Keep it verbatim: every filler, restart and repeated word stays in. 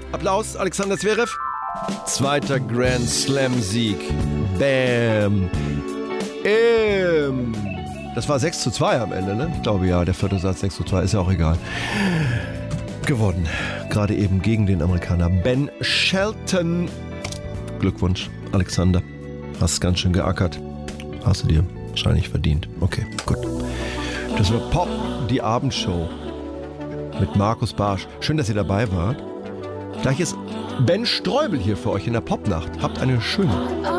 Applaus, Alexander Zverev. Zweiter Grand Slam-Sieg. Bam. Ähm. Das war sechs zu zwei am Ende, ne? Ich glaube ja, der vierte Satz sechs zu zwei, ist ja auch egal. Gewonnen. Gerade eben gegen den Amerikaner Ben Shelton. Glückwunsch, Alexander. Hast ganz schön geackert. Hast du dir wahrscheinlich verdient. Okay, gut. Das war Pop, die Abendshow. Mit Markus Barsch. Schön, dass ihr dabei wart. Gleich ist Ben Streubel hier für euch in der Popnacht. Habt eine schöne.